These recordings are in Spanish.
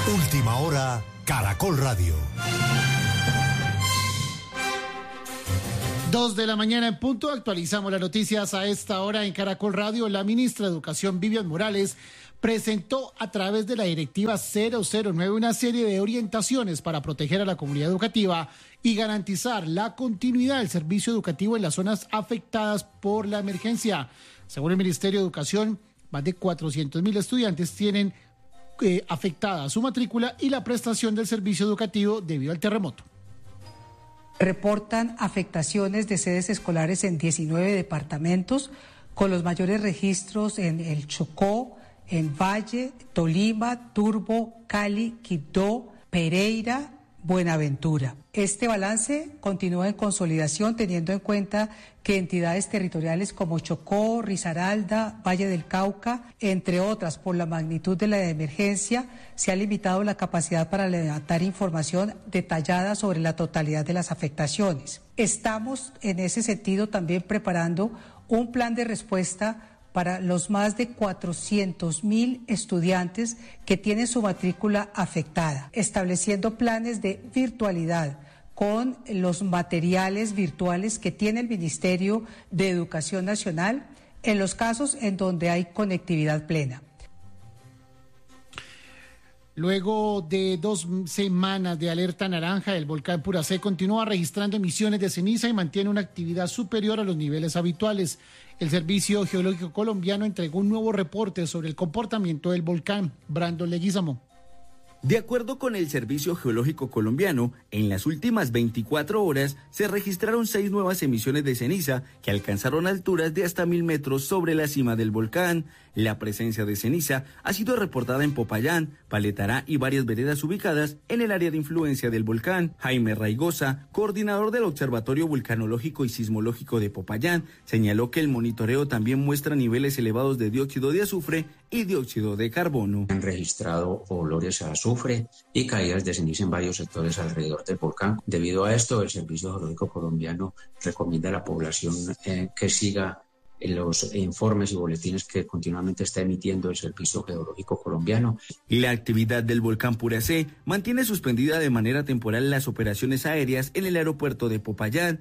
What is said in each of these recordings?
Última hora, Caracol Radio. 2:00 en punto, actualizamos las noticias a esta hora en Caracol Radio. La ministra de Educación, Vivian Morales, presentó a través de la Directiva 009 una serie de orientaciones para proteger a la comunidad educativa y garantizar la continuidad del servicio educativo en las zonas afectadas por la emergencia. Según el Ministerio de Educación, más de 400.000 estudiantes tienen afectada su matrícula y la prestación del servicio educativo debido al terremoto. Reportan afectaciones de sedes escolares en 19 departamentos, con los mayores registros en el Chocó, en Valle, Tolima, Turbo, Cali, Quibdó, Pereira, Buenaventura. Este balance continúa en consolidación, teniendo en cuenta que entidades territoriales como Chocó, Risaralda, Valle del Cauca, entre otras, por la magnitud de la emergencia, se ha limitado la capacidad para levantar información detallada sobre la totalidad de las afectaciones. Estamos en ese sentido también preparando un plan de respuesta para los más de 400.000 estudiantes que tienen su matrícula afectada, estableciendo planes de virtualidad con los materiales virtuales que tiene el Ministerio de Educación Nacional en los casos en donde hay conectividad plena. Luego de 2 semanas de alerta naranja, el volcán Puracé continúa registrando emisiones de ceniza y mantiene una actividad superior a los niveles habituales. El Servicio Geológico Colombiano entregó un nuevo reporte sobre el comportamiento del volcán. Brandon Leguizamo. De acuerdo con el Servicio Geológico Colombiano, en las últimas 24 horas se registraron 6 nuevas emisiones de ceniza que alcanzaron alturas de hasta 1.000 metros sobre la cima del volcán. La presencia de ceniza ha sido reportada en Popayán, Paletará y varias veredas ubicadas en el área de influencia del volcán. Jaime Raigosa, coordinador del Observatorio Vulcanológico y Sismológico de Popayán, señaló que el monitoreo también muestra niveles elevados de dióxido de azufre y dióxido de carbono. Han registrado olores a azufre y caídas de ceniza en varios sectores alrededor del volcán. Debido a esto, el Servicio Geológico Colombiano recomienda a la población que siga los informes y boletines que continuamente está emitiendo el Servicio Geológico Colombiano. La actividad del volcán Puracé mantiene suspendida de manera temporal las operaciones aéreas en el aeropuerto de Popayán.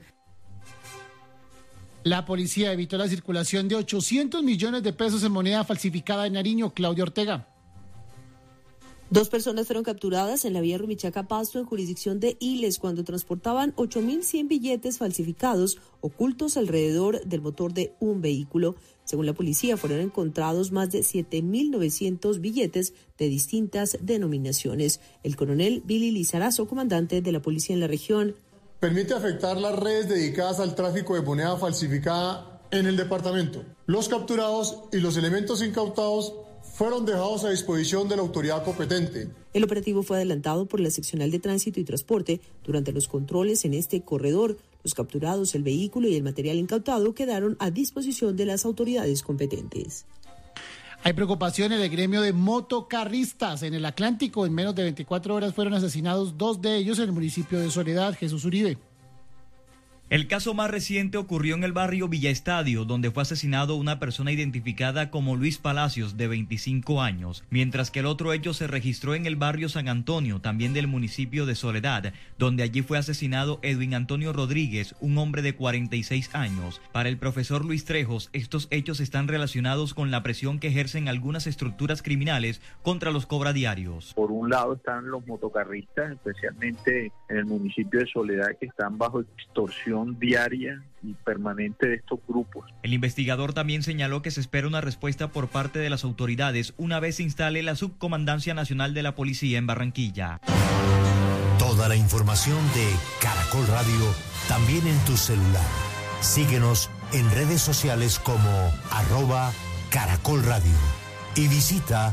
La policía evitó la circulación de 800 millones de pesos en moneda falsificada en Nariño. Claudia Ortega. 2 personas fueron capturadas en la vía Rumichaca-Pasto, en jurisdicción de Iles, cuando transportaban 8.100 billetes falsificados ocultos alrededor del motor de un vehículo. Según la policía, fueron encontrados más de 7.900 billetes de distintas denominaciones. El coronel Billy Lizarazo, comandante de la policía en la región. Permite afectar las redes dedicadas al tráfico de moneda falsificada en el departamento. Los capturados y los elementos incautados fueron dejados a disposición de la autoridad competente. El operativo fue adelantado por la Seccional de Tránsito y Transporte. Durante los controles en este corredor, los capturados, el vehículo y el material incautado quedaron a disposición de las autoridades competentes. Hay preocupación en el gremio de motocarristas en el Atlántico. En menos de 24 horas fueron asesinados 2 de ellos en el municipio de Soledad. Jesús Uribe. El caso más reciente ocurrió en el barrio Villa Estadio, donde fue asesinado una persona identificada como Luis Palacios, de 25 años, mientras que el otro hecho se registró en el barrio San Antonio, también del municipio de Soledad, donde allí fue asesinado Edwin Antonio Rodríguez, un hombre de 46 años. Para el profesor Luis Trejos, estos hechos están relacionados con la presión que ejercen algunas estructuras criminales contra los cobradiarios. Por un lado están los motocarristas, especialmente en el municipio de Soledad, que están bajo extorsión diaria y permanente de estos grupos. El investigador también señaló que se espera una respuesta por parte de las autoridades una vez se instale la Subcomandancia Nacional de la Policía en Barranquilla. Toda la información de Caracol Radio también en tu celular. Síguenos en redes sociales como @Caracol Radio y visita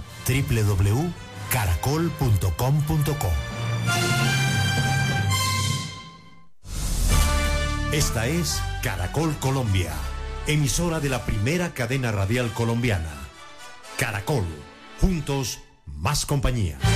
www.caracol.com.co. Esta es Caracol Colombia, emisora de la primera cadena radial colombiana. Caracol, juntos, más compañía.